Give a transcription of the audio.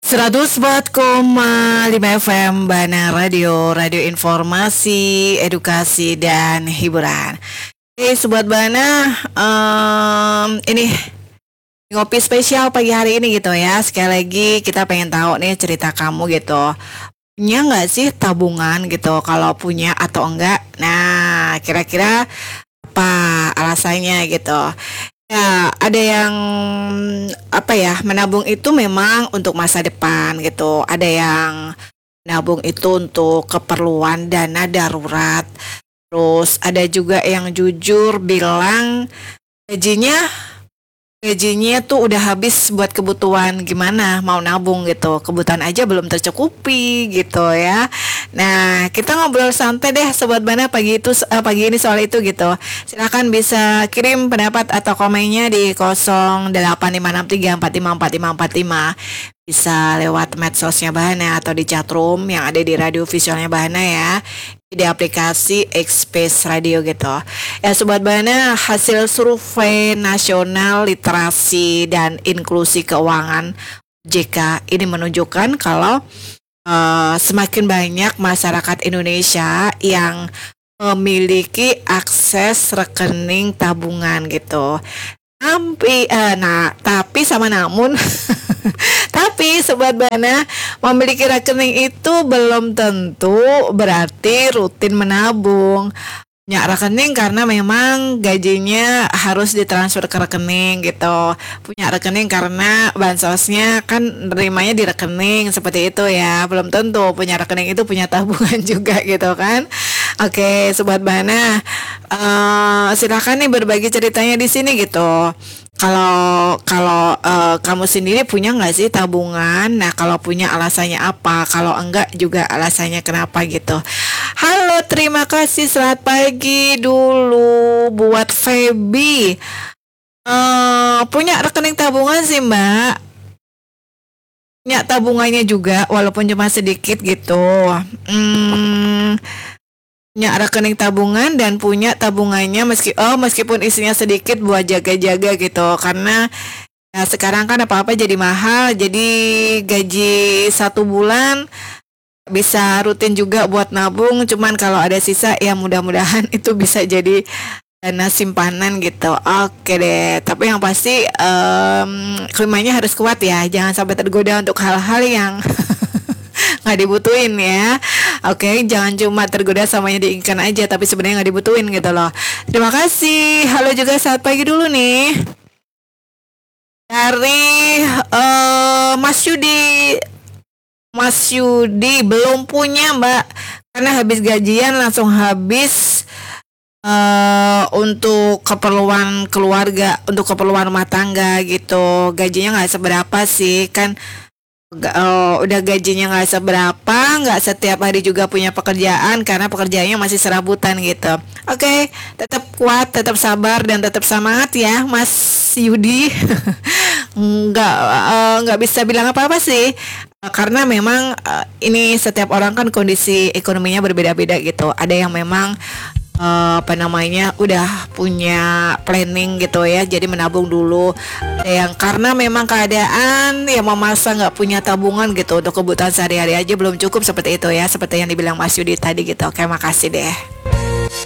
104,5 FM Bana Radio, radio informasi, edukasi, dan hiburan. Sobat Bana, ini ngopi spesial pagi hari ini gitu ya. Sekali lagi kita pengen tahu nih cerita kamu gitu. Punya nggak sih tabungan gitu? Kalau punya atau enggak? Nah, kira-kira apa alasannya gitu? Ya, ada yang menabung itu memang untuk masa depan gitu. Ada yang menabung itu untuk keperluan dana darurat. Terus ada juga yang jujur bilang gajinya gajinya tuh udah habis buat kebutuhan, gimana mau nabung gitu, kebutuhan aja belum tercukupi gitu ya. Nah, kita ngobrol santai deh Sobat Bana pagi ini soal itu gitu. Silakan bisa kirim pendapat atau komennya di 085634545545. Bisa lewat medsosnya Bahana atau di chatroom yang ada di radio visualnya Bahana ya, di aplikasi X-Space Radio gitu. Ya Sobat Bahana, hasil survei nasional literasi dan inklusi keuangan JK ini menunjukkan kalau semakin banyak masyarakat Indonesia yang memiliki akses rekening tabungan gitu. Tapi sama namun tapi Sobat Bana, memiliki rekening itu belum tentu berarti rutin menabung. Punya rekening karena memang gajinya harus ditransfer ke rekening gitu. Punya rekening karena bansosnya kan nerimanya di rekening, seperti itu ya. Belum tentu punya rekening itu punya tabungan juga gitu kan. Oke, Sobat Bana, silakan nih berbagi ceritanya di sini gitu. Kalau kamu sendiri punya nggak sih tabungan? Nah, kalau punya alasannya apa? Kalau enggak juga alasannya kenapa gitu. Halo, terima kasih. Selamat pagi dulu buat Feby. Punya rekening tabungan sih Mbak. Punya tabungannya juga, walaupun cuma sedikit gitu. Punya rekening tabungan dan punya tabungannya meskipun isinya sedikit buat jaga-jaga gitu, karena ya sekarang kan apa-apa jadi mahal, jadi gaji 1 bulan bisa rutin juga buat nabung, cuman kalau ada sisa ya mudah-mudahan itu bisa jadi dana simpanan gitu. Oke deh, tapi yang pasti klimatnya harus kuat ya, jangan sampai tergoda untuk hal-hal yang nggak dibutuhin ya. Oke, jangan cuma tergoda sama yang diinginkan aja tapi sebenarnya nggak dibutuhin gitu loh. Terima kasih. Halo juga, selamat pagi dulu nih dari Mas Yudi. Mas Yudi belum punya Mbak, karena habis gajian langsung habis untuk keperluan keluarga, untuk keperluan rumah tangga gitu. Gajinya nggak seberapa sih kan. Udah gajinya nggak seberapa, nggak setiap hari juga punya pekerjaan karena pekerjaannya masih serabutan gitu. Oke, tetap kuat, tetap sabar dan tetap semangat ya Mas Yudi. nggak bisa bilang apa-apa sih. Karena memang ini setiap orang kan kondisi ekonominya berbeda-beda gitu. Ada yang memang udah punya planning gitu ya, jadi menabung dulu. Ada yang karena memang keadaan yang memaksa nggak punya tabungan gitu, untuk kebutuhan sehari-hari aja belum cukup, seperti itu ya, seperti yang dibilang Mas Yudi tadi gitu. Oke, makasih deh.